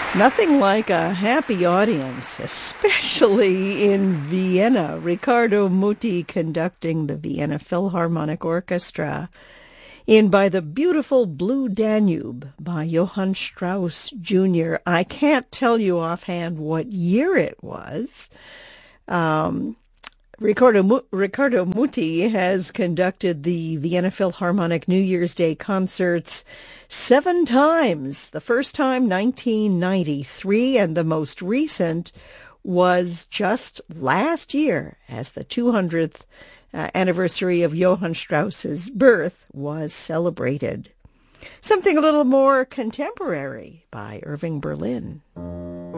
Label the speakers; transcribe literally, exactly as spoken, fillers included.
Speaker 1: Nothing like a happy audience, especially in Vienna. Riccardo Muti conducting the Vienna Philharmonic Orchestra in By the Beautiful Blue Danube by Johann Strauss Junior I can't tell you offhand what year it was. Um, Riccardo, Riccardo Muti has conducted the Vienna Philharmonic New Year's Day concerts seven times. The first time, nineteen ninety-three, and the most recent was just last year as the two hundredth uh, anniversary of Johann Strauss's birth was celebrated. Something a little more contemporary by Irving Berlin.